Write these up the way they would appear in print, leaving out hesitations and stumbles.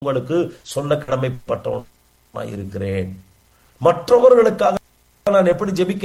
உங்களுக்கு சொல்ல கடமைப்பட்டவனாய் இருக்கிறேன். மற்றவர்களுக்காக நான் எப்படி ஜெபிக்க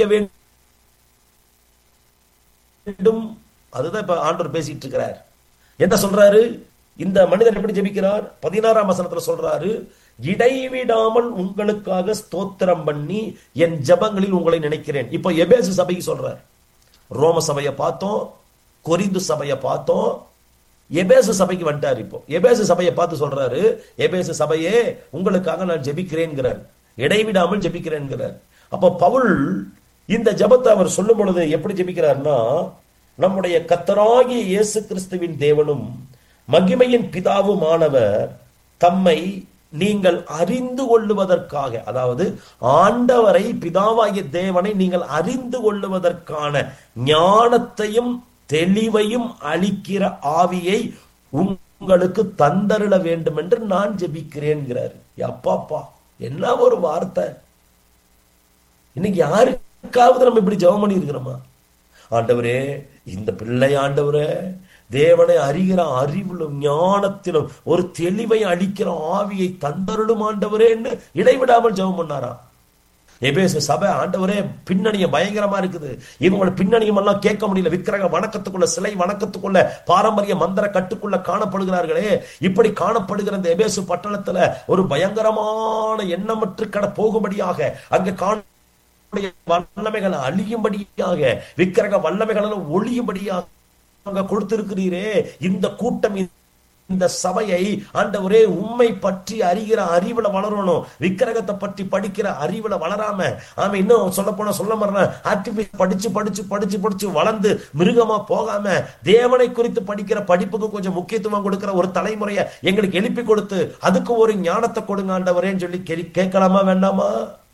வேண்டும், அதுதான் இப்ப ஆண்டவர் பேசிட்டு இருக்கிறார். என்ன சொல்றாரு? இந்த மனிதன் எப்படி ஜெபிக்கிறார்? 16ஆம் வசனத்துல சொல்றாரு, இடைவிடாமல் உங்களுக்காக ஸ்தோத்திரம் பண்ணி என் ஜெபங்களில் உங்களை நினைக்கிறேன். இப்போ எபேசு சபைக்கு சொல்றார். ரோம சபையை பார்த்தோம், கொரிந்து சபையை பார்த்தோம், எபேசு சபைக்கு வந்துட்டார். இப்போ எபேசு சபையை பார்த்து சொல்றாரு, எபேசு சபையே உங்களுக்காக நான் ஜெபிக்கிறேன்கிறார், இடைவிடாமல் ஜெபிக்கிறேன்கிறார். அப்ப பவுல் இந்த ஜெபத்தை அவர் சொல்லும் பொழுது எப்படி ஜெபிக்கிறார்னா, நம்முடைய கர்த்தராகிய இயேசு கிறிஸ்துவின் தேவனும் மகிமையின் பிதாவுமானவர் தம்மை நீங்கள் அறிந்து கொள்ளுவதற்காக, அதாவது ஆண்டவரை பிதாவாகிய தேவனை நீங்கள் அறிந்து கொள்ளுவதற்கான ஞானத்தையும் தெளிவையும் அளிக்கிற ஆவியை உங்களுக்கு தந்தருள வேண்டும் என்று நான் ஜெபிக்கிறேன்கிறார். அப்பாப்பா, என்ன ஒரு வார்த்தை! இன்னைக்கு யாருக்காவது நம்ம இப்படி ஜெபம் பண்ணி இருக்கிறோமா? ஆண்டவரே, இந்த பிள்ளை ஆண்டவரே தேவனை அறிகிற அறிவிலும் ஞானத்திலும் ஒரு தெளிவை அளிக்கிற ஆவியை தந்தருளும் ஆண்டவரே என்று இடைவிடாமல் ஜெபம் பண்ணாரா? எபேசு சபை, ஆண்டவரே பின்னணிய பயங்கரமா இருக்குது, இவங்களோட பின்னணியும் எல்லாம் கேட்க முடியல, விக்கிரக வணக்கத்துக்குள்ள, சிலை வணக்கத்துக்குள்ள, பாரம்பரிய மந்திர கட்டுக்குள்ள காணப்படுகிறார்களே. இப்படி காணப்படுகிற இந்த எபேசு பட்டணத்துல ஒரு பயங்கரமான எண்ணமற்று போகும்படியாக, அங்க வல்லமைகளை அழியும்படியாக, விக்கிரக வல்லமைகளை ஒழியும்படியாக கொடுத்திருக்கிறீரே. இந்த கூட்டம், இந்த சபையை ஆண்டவரே உம்மை பற்றி அறிகிற அறிவுல வளரணும், விக்கிரகத்தை பற்றி படிக்கிற அறிவுல வளராம, ஆமா இன்னும் சொல்ல போன சொல்ல மறன ஆர்டிபிஷியல் படிச்சு படிச்சு படிச்சு படிச்சு வளர்ந்து மிருகமா போகாம தேவனை குறித்து படிக்கிற படிப்புக்கு கொஞ்சம் முக்கியத்துவம் கொடுக்கிற ஒரு தலைமுறையை எங்களுக்கு எழுப்பி கொடுத்து அதுக்கு ஒரு ஞானத்தை கொடுங்க ஆண்டவரேன்னு சொல்லி கேட்கலாமா வேண்டாமா?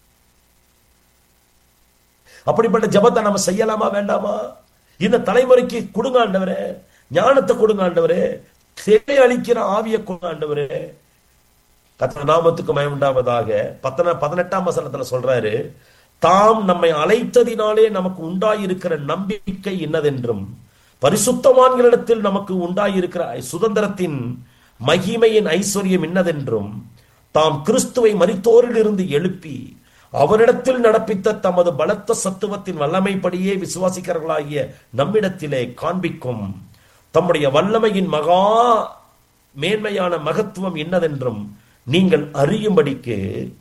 அப்படிப்பட்ட ஜெபத்தை நம்ம செய்யலாமா வேண்டாமா? இந்த தலைமுறைக்கு கொடுங்க ஆண்டவரே, ஞானத்தை கொடுங்க ஆண்டவரே, சேவை அளிக்கிற ஆவிய கொடுங்க ஆண்டவரே. கர்த்தர் நாமத்துக்கு மகிமை உண்டாவதாக. 18ஆம் வசனத்துல சொல்றாரு, தாம் நம்மை அழைத்ததினாலே நமக்கு உண்டாயிருக்கிற நம்பிக்கை என்னதென்றும் பரிசுத்தவான்களிடத்தில் நமக்கு உண்டாயிருக்கிற சுதந்திரத்தின் மகிமையின் ஐஸ்வர்யம் என்னதென்றும் தாம் கிறிஸ்துவை மரித்தோரில் இருந்து எழுப்பி அவரிடத்தில் நடப்பித்த தமது பலத்த சத்துவத்தின் வல்லமைப்படியே விசுவாசிக்கிறவர்களாகிய நம்மிடத்திலே காண்பிக்கும் தம்முடைய வல்லமையின் மகா மேன்மையான மகத்துவம் என்னதென்றும் நீங்கள் அறியும்படிக்கு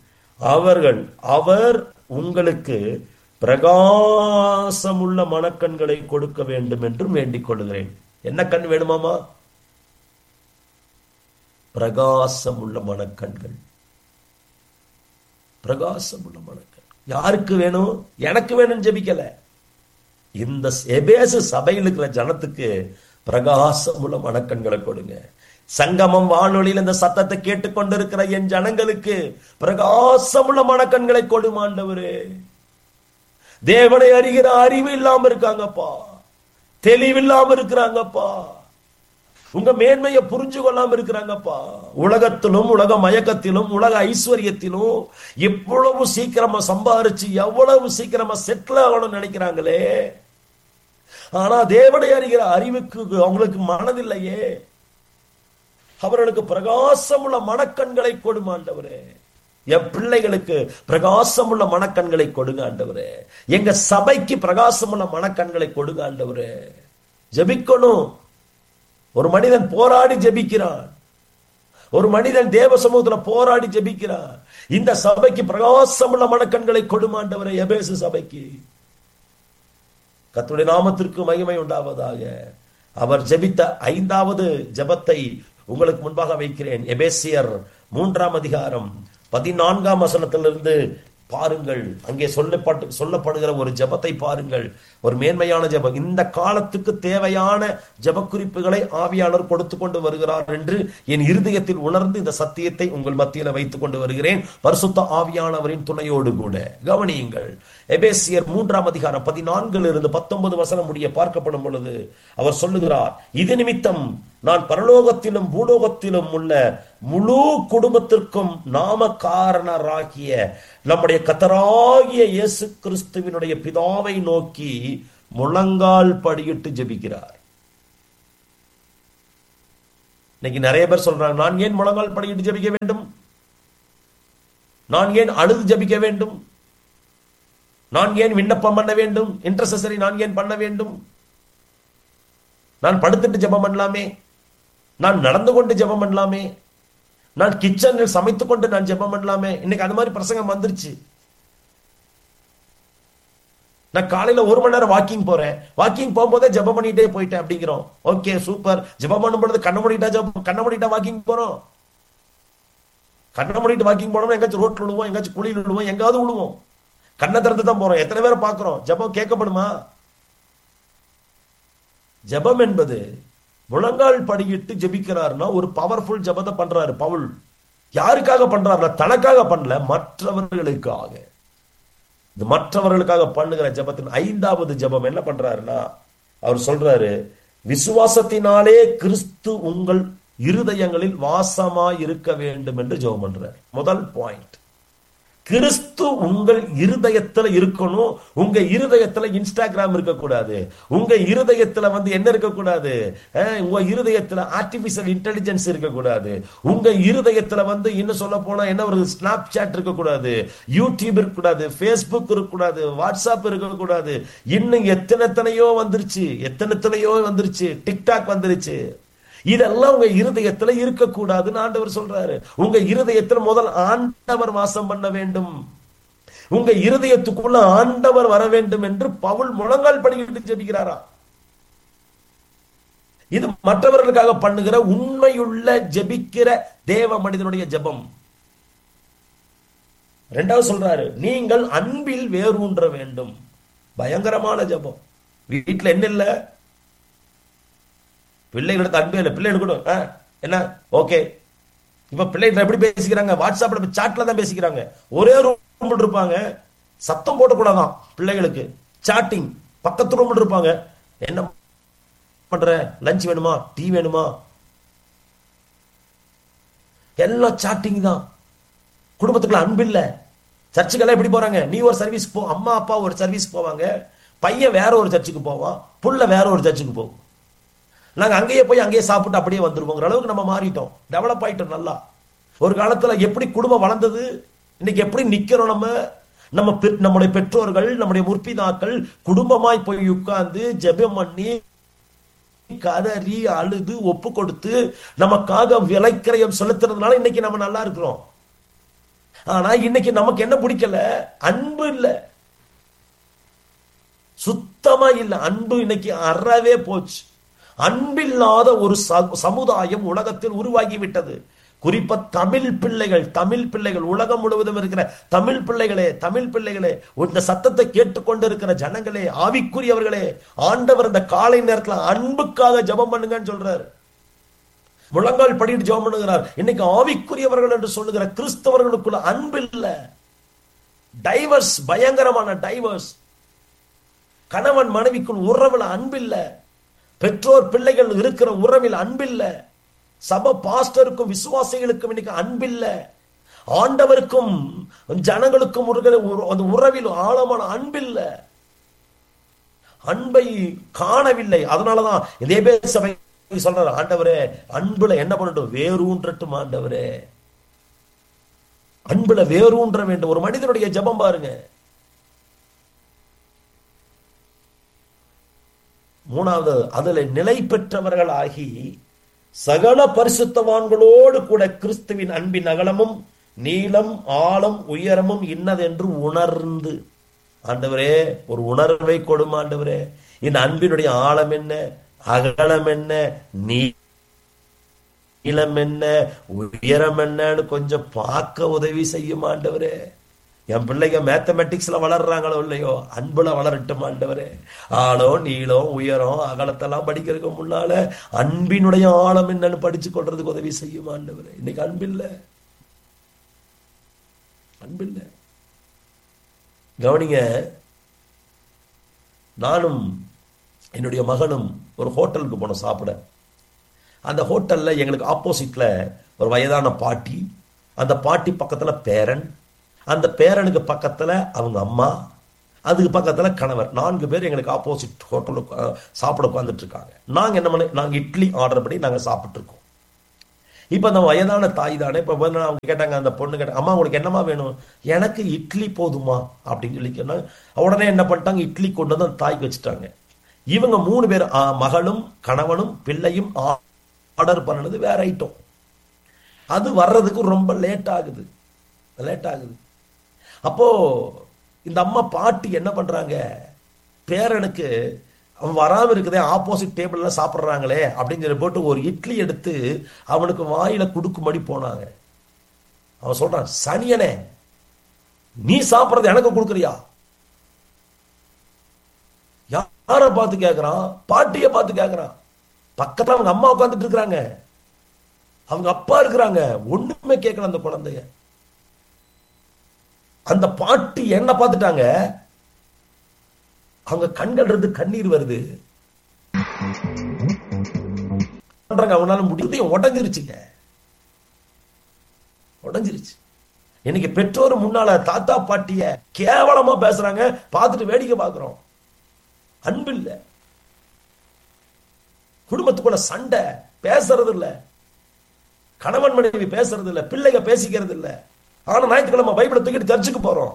அவர் உங்களுக்கு பிரகாசமுள்ள மனக்கண்களை கொடுக்க வேண்டும் என்றும் வேண்டிக் கொள்கிறேன். என்ன கண் வேணுமாமா? பிரகாசமுள்ள மனக்கண்கள். பிரகாசமுள்ள மனக்கண் யாருக்கு வேணும்? எனக்கு வேணும் ஜெபிக்கல. இந்த எபேசு சபையில் இருக்கிற ஜனத்துக்கு பிரகாசமுள்ள மனக்கண்களை கொடுங்க. சங்கமம் வானொலியில் இந்த சத்தத்தை கேட்டுக்கொண்டிருக்கிற என் ஜனங்களுக்கு பிரகாசமுள்ள மனக்கண்களை கொடுமா ஆண்டவரே. தேவனை அறிகிற அறிவு இல்லாம இருக்காங்கப்பா, தெளிவில்லாம இருக்கிறாங்கப்பா, உங்க மேன்மையை புரிஞ்சு கொள்ளாம இருக்கிறாங்கப்பா. உலகத்திலும் உலக மயக்கத்திலும் உலக ஐஸ்வர்யத்திலும் எவ்வளவு சீக்கிரமா சம்பாரிச்சு எவ்வளவு சீக்கிரமா செட்டில் ஆகணும்னு நினைக்கிறாங்களே. ஆனா தேவனை அறிகிற அறிவுக்கு அவங்களுக்கு மனதில்லையே. அவர்களுக்கு பிரகாசமுள்ள மனக்கண்களை கொடுங்க ஆண்டவரே. என் பிள்ளைகளுக்கு பிரகாசமுள்ள மனக்கண்களை கொடுங்க ஆண்டவரே. எங்க சபைக்கு பிரகாசமுள்ள மனக்கண்களை கொடுங்க ஆண்டவரே. ஜெபிக்கணும். ஒரு மனிதன் போராடி ஜெபிக்கிறான், ஒரு மனிதன் தேவ சமூகத்தில் போராடி ஜெபிக்கிறான். இந்த சபைக்கு பிரகாசமுள்ள மனக்கண்களை கொடுமாண்டவரை. எபேசு சபைக்கு கர்த்தருடைய நாமத்திற்கு மகிமை உண்டாவதாக. அவர் ஜெபித்த 5வது ஜெபத்தை உங்களுக்கு முன்பாக வைக்கிறேன். எபேசியர் 3ஆம் அதிகாரம் 14ஆம் வசனத்திலிருந்து பாருங்கள். அங்கே சொல்லப்படுகிற ஒரு ஜெபத்தை பாருங்கள். ஒரு மேன்மையான ஜெபம். இந்த காலத்துக்கு தேவையான ஜெப குறிப்புகளை ஆவியானவர் கொடுத்து கொண்டு வருகிறார் என்று என் இருதயத்தில் உணர்ந்து இந்த சத்தியத்தை உங்கள் மத்தியில் வைத்துக் கொண்டு வருகிறேன், பரிசுத்த ஆவியானவரின் துணையோடு கூட. கவனியுங்கள். எபேசியர் 3ஆம் அதிகாரம் 14 19 வசனம் முடிய பார்க்கப்படும் பொழுது அவர் சொல்லுகிறார், இது நிமித்தம் நான் பரலோகத்திலும் பூலோகத்திலும் உள்ள முழு குடும்பத்திற்கும் நாமகாரணராகிய நம்முடைய கர்த்தராகிய இயேசு கிறிஸ்துவினுடைய பிதாவை நோக்கி முழங்கால் படியிட்டு ஜெபிக்கிறார். இன்னைக்கு நிறைய பேர் சொல்றாங்க, நான் ஏன் முழங்கால் படியிட்டு ஜெபிக்க வேண்டும், நான் ஏன் அழுது ஜெபிக்க வேண்டும், நான் ஏன் விண்ணப்பம் பண்ண வேண்டும், இன்டர்செசரி நான் ஏன் பண்ண வேண்டும், நான் படுத்துட்டு ஜெபம் பண்ணலாமே, நான் நடந்து கொண்டு ஜெபம் பண்ணலாமே, நான் கிச்சனில் சமைத்துக் கொண்டு நான் ஜெபம் பண்ணலாமே. இன்னைக்கு அது மாதிரி பிரசங்கம் வந்துருச்சு. நான் காலையில 1 மணி நேரம் வாக்கிங் போறேன், வாக்கிங் போகும்போதே ஜெபம் பண்ணிட்டே போயிட்டேன் அப்படிங்கிறோம். Okay, super. ஜெபம் பண்ணும் பொழுது கண்ண மூடிட்டா வாக்கிங் போறோம். கண்ணை மூடிட்டு வாக்கிங் போனோம், எங்காச்சும் ரோட்ல விழுவோம், எங்காச்சும் குழியில் விழுவோம், எங்காவது விழுவோம். கண்ணை திறந்து தான் போறோம். எத்தனை பேரை பார்க்கிறோம்? ஜெபம் கேட்கப்படுமா? ஜெபம் என்பது முழங்கால் படியிட்டு ஜெபிக்கிறார்னா ஒரு பவர்ஃபுல் ஜெபத்தை பண்றாரு பவுல். யாருக்காக பண்றாருன்னா தனக்காக பண்ணல, மற்றவர்களுக்காக. இது மற்றவர்களுக்காக பண்ணுகிற ஜெபத்தின் 5வது ஜெபம் என்ன பண்றாருன்னா, அவர் சொல்றாரு, விசுவாசத்தினாலே கிறிஸ்து உங்கள் இருதயங்களில் வாசமாய் இருக்க வேண்டும் என்று ஜெபம் பண்றார். முதல் பாயிண்ட், கிறிஸ்து உங்கள் இருதயத்துல இருக்கணும். உங்க இருதயத்துல இன்ஸ்டாகிராம் இருக்கக்கூடாது. உங்க இருதயத்துல என்ன இருக்கக்கூடாது? உங்க இருதயத்துல ஆர்டிபிஷியல் இன்டெலிஜென்ஸ் இருக்கக்கூடாது. உங்க இருதயத்துல இன்னும் சொல்ல போனா என்ன, ஒரு ஸ்னாப் சாட் இருக்கக்கூடாது, யூடியூப் இருக்கக்கூடாது, பேஸ்புக் இருக்கக்கூடாது, வாட்ஸ்அப் இருக்கக்கூடாது. இன்னும் எத்தனையோ வந்துருச்சு, டிக்டாக் வந்துருச்சு. இதெல்லாம் உங்க இருதயத்துல இருக்கக்கூடாதுன்னு ஆண்டவர் சொல்றாரு. உங்க இருதயத்துல முதல் ஆண்டவர் வாசம் பண்ண வேண்டும். உங்க இருதயத்துக்குள்ள ஆண்டவர் வர வேண்டும் என்று பவுல் முழங்கால் படிக்கிட்டு ஜெபிக்கிறாரா. இது மற்றவர்களுக்காக பண்ணுகிற உண்மையுள்ள ஜெபிக்கிற தேவ மனிதனுடைய ஜெபம். 2வது சொல்றாரு, நீங்கள் அன்பில் வேரூன்ற வேண்டும். பயங்கரமான ஜெபம். வீட்டுல என்ன இல்ல, பிள்ளைகளுக்கு அன்பே இல்லை. பிள்ளைகளுக்கு என்ன ஓகே, இப்ப பிள்ளைகள் எப்படி பேசிக்கிறாங்க? வாட்ஸ்அப்ல சாட்ல தான் பேசிக்கிறாங்க. ஒரே ரூம் இருப்பாங்க, சத்தம் போடக்கூடாதான் பிள்ளைகளுக்கு. சாட்டிங் பக்கத்து ரூம் இருப்பாங்க. என்ன பண்ற, லஞ்ச் வேணுமா, டீ வேணுமா, எல்லாம் சாட்டிங் தான். குடும்பத்துக்குள்ள அன்பு இல்ல. சர்ச்சுக்கெல்லாம் எப்படி போறாங்க? நீ ஒரு சர்வீஸ் போ, அம்மா அப்பா ஒரு சர்வீஸ் போவாங்க, பையன் வேற ஒரு சர்ச்சுக்கு போவான், புள்ள வேற ஒரு சர்ச்சுக்கு போவோம். நாங்க அங்கேயே போய் அங்கேயே சாப்பிட்டு அப்படியே வந்துருவோங்கிற அளவுக்கு நம்ம மாறிட்டோம், டெவலப் ஆயிட்டோம். நல்லா ஒரு காலத்துல எப்படி குடும்பம் வளர்ந்தது, இன்னைக்கு எப்படி நிக்கிறோம் நம்ம? நம்முடைய பெற்றோர்கள், நம்முடைய முற்பிதாக்கள் குடும்பமாய் போய் உட்கார்ந்து ஜெபம் பண்ணி கதறி அழுது ஒப்பு கொடுத்து நமக்காக விலைக்கிரயம் செலுத்துறதுனால இன்னைக்கு நம்ம நல்லா இருக்கிறோம். ஆனா இன்னைக்கு நமக்கு என்ன பிடிக்கல? அன்பு இல்ல, சுத்தமா இல்ல. அன்பு இன்னைக்கு அறவே போச்சு. அன்பில்லாத ஒரு சமுதாயம் உலகத்தில் உருவாகிவிட்டது. குறிப்பா தமிழ் பிள்ளைகள், உலகம் முழுவதும் இருக்கிற தமிழ் பிள்ளைகளே, இந்த சத்தத்தை கேட்டுக்கொண்டு இருக்கிற ஜனங்களே, ஆவிக்குரியவர்களே, ஆண்டவர் இந்த காலை நேரத்தில் அன்புக்காக ஜெபம் பண்ணுங்கன்னு சொல்றாரு. முழங்கால் படிட்டு ஜெபம் பண்ணுகிறார். இன்னைக்கு ஆவிக்குரியவர்கள் என்று சொல்லுகிற கிறிஸ்தவர்களுக்குள்ள அன்பு இல்ல. டைவர்ஸ், பயங்கரமான டைவர்ஸ். கணவன் மனைவிக்குள் உறவுல அன்பில்ல. பெற்றோர் பிள்ளைகள் இருக்கிற உறவில் அன்பில்ல. சபை பாஸ்டருக்கும் விசுவாசிகளுக்கும் இன்னைக்கு அன்பில்ல. ஆண்டவருக்கும் ஜனங்களுக்கும் அந்த உறவில் ஆழமான அன்பில்ல. அன்பை காணவில்லை. அதனாலதான் இதே பேர் சபை சொல்றாரு, ஆண்டவரே அன்புல என்ன பண்ணட்டும், வேரூன்றட்டும். ஆண்டவரே அன்புல வேரூன்ற வேண்டும். ஒரு மனிதனுடைய ஜெபம் பாருங்க. 3வது, அதுல நிலை பெற்றவர்கள் ஆகி சகல பரிசுத்தவான்களோடு கூட கிறிஸ்துவின் அன்பின் அகலமும் நீளம் ஆழம் உயரமும் இன்னதென்று உணர்ந்து. ஆண்டவரே ஒரு உணர்வை கொடுமா ஆண்டவரே. இந்த அன்பினுடைய ஆழம் என்ன, அகலம் என்ன, நீளம் என்ன, உயரம் என்னன்னு கொஞ்சம் பார்க்க உதவி செய்யும் ஆண்டவரே. என் பிள்ளைங்க மேத்தமெட்டிக்ஸ்ல வளர்றாங்களோ இல்லையோ, அன்புல வளரட்டும் ஆண்டவரே. ஆழம் நீளம் உயரம் அகலத்தெல்லாம் படிக்கிறதுக்கு முன்னால அன்பினுடைய ஆழம் என்னன்னு படிச்சு கொள்றதுக்கு உதவி செய்யும் ஆண்டவரே. இன்னைக்கு அன்பில்ல. கவனிங்க, நானும் என்னுடைய மகனும் ஒரு ஹோட்டலுக்கு போனோம் சாப்பிட. அந்த ஹோட்டல்ல எங்களுக்கு ஆப்போசிட்ல ஒரு வயதான பாட்டி, அந்த பாட்டி பக்கத்துல பேரன், அந்த பேரனுக்கு பக்கத்துல அவங்க அம்மா, அதுக்கு பக்கத்துல கணவர். 4 பேர் எங்களுக்கு ஆப்போசிட் ஹோட்டலுக்கு சாப்பிட உட்கார்ந்துட்டு இருக்காங்க. நாங்க என்ன பண்ண, நாங்க இட்லி ஆர்டர் பண்ணி நாங்க சாப்பிட்டு இருக்கோம். இப்ப அந்த வயதான தாய் தானே, இப்ப அவங்க கேட்டாங்க, அந்த பொண்ணு கேட்டாங்க, அம்மா உங்களுக்கு என்னமா வேணும்? எனக்கு இட்லி போதுமா அப்படின்னு சொல்லி சொன்னாங்க. உடனே என்ன பண்ணிட்டாங்க, இட்லி கொண்டு வந்து அந்த தாய்க்கு வச்சுட்டாங்க. இவங்க 3 பேர், மகளும் கணவனும் பிள்ளையும் ஆர்டர் பண்ணது வேற ஐட்டம். அது வர்றதுக்கு ரொம்ப லேட் ஆகுது. அப்போ இந்த அம்மா பாட்டி என்ன பண்றாங்க, பேரனுக்கு அவன் வராம இருக்குதே, ஆப்போசிட் டேபிள்ல சாப்பிட்றாங்களே அப்படின்னு சொல்லி போட்டு ஒரு இட்லி எடுத்து அவனுக்கு வாயில குடுக்கும்படி போனாங்க. அவன் சொல்றான், சனியனே, நீ சாப்பிட்றது எனக்கு கொடுக்குறியா? யார பார்த்து கேட்கிறான்? பாட்டிய பார்த்து கேட்கிறான். பக்கத்துல அவங்க அம்மா உட்காந்துட்டு இருக்கிறாங்க, அவங்க அப்பா இருக்கிறாங்க, ஒண்ணுமே கேட்கல அந்த குழந்தைய. அந்த பாட்டி என்ன பார்த்துட்டாங்க, அவங்க கண்கள் இருந்து கண்ணீர் வருது. அவனால முடிவு உடஞ்சிருச்சுங்க, உடஞ்சிருச்சு. இன்னைக்கு பெற்றோர் முன்னால தாத்தா பாட்டிய கேவலமா பேசுறாங்க, பார்த்துட்டு வேடிக்கை பார்க்கிறோம். அன்பு இல்ல, குடும்பத்துக்குள்ள சண்டை, பேசுறது இல்ல, கணவன் மனைவி பேசுறது இல்ல, பிள்ளைங்க பேசிக்கிறது இல்ல. ஆனா ஞாயிற்றுக்கிழமை பைபிளை தூக்கிட்டு சர்ச்சுக்கு போறோம்.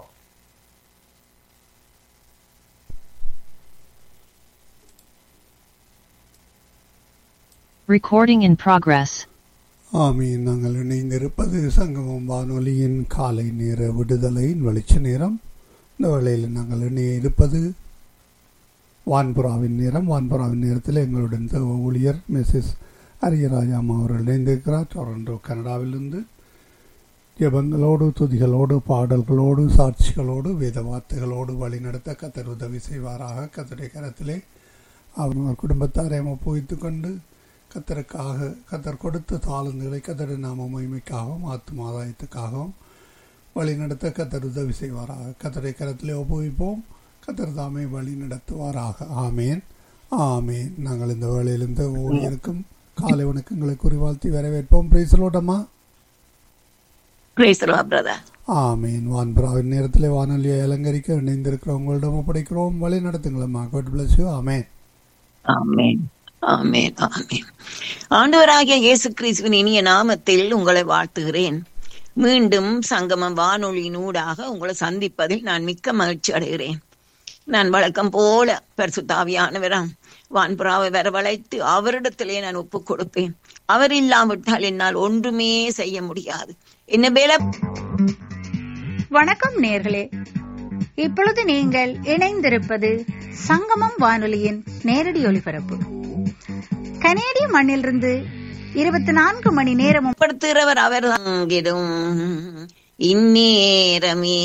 Recording in progress. ஆமீன். நாங்கள் இணைந்திருப்பது சங்கமம் வானொலியின் காலை நேர விடுதலையின் வெளிச்ச நேரம். இந்த வேளையில் நாங்கள் இணைய இருப்பது வான்புறாவின் நேரம். வான்புறாவின் நேரத்தில் எங்களுடன் ஊழியர் மிஸ்ஸஸ் அரியராஜாம் அவர்கள் இணைந்திருக்கிறார். டொரண்டோ கனடாவிலிருந்து ஜெபங்களோடு, துதிகளோடு, பாடல்களோடு, சாட்சிகளோடு, வேத வார்த்தைகளோடு வழிநடத்த கர்த்தர் உதவி செய்வாராக. கர்த்தருடைய கரத்திலே அவர் குடும்பத்தாரை ஒப்புவித்து கொண்டு கர்த்தருக்காக, கர்த்தர் கொடுத்த தாளந்துகளை கர்த்தருடைய நாம மகிமைக்காகவும் ஆத்தும ஆதாயத்துக்காகவும் வழிநடத்த கர்த்தர் உதவி செய்வாராக. கர்த்தருடைய கரத்திலே ஒப்புவிப்போம். கர்த்தர் தாமே வழி நடத்துவாராக. ஆமேன், ஆமேன். நாங்கள் இந்த வேளையிலிருந்து ஊழியருக்கும் காலை வணக்கங்களை குறிவாழ்த்தி வரவேற்போம். பிரைஸ் தி லார்ட் அம்மா. Praise the Lord brother. ஆமேன். வான்புறாவின் நேரத்திலே வானொலியை அலங்கரிக்க இணைந்திருக்கிற உங்களிடம் ஒப்படைக்கிறோம். வழி நடத்துங்களம்மா. God bless you. ஆமேன், ஆமேன், ஆமேன், ஆமேன். ஆண்டவராகிய இயேசு கிறிஸ்துவின் இனிய நாமத்தில் உங்களை வாழ்த்துகிறேன். மீண்டும் சங்கமம் வானொலியின் ஊடாக உங்களை சந்திப்பதில் நான் மிக்க மகிழ்ச்சி அடைகிறேன். நான் வழக்கம் போல பரிசுத்த ஆவியானவராம் வான்புறாவை வரவழைத்து அவரிடத்திலே நான் ஒப்பு கொடுப்பேன். அவர் இல்லாவிட்டால் என்னால் ஒன்றுமே செய்ய முடியாது. என்ன பேல. வணக்கம் நேர்களே, இப்பொழுது நீங்கள் இணைந்திருப்பது சங்கமம் வானொலியின் நேரடி ஒலிபரப்பு. கனேடிய மண்ணிலிருந்து 24 மணி நேரமும் படுத்துகிறவர் அவர் தங்கிடும். இந்நேரமே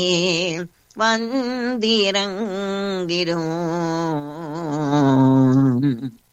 வந்திறங்கிடும்.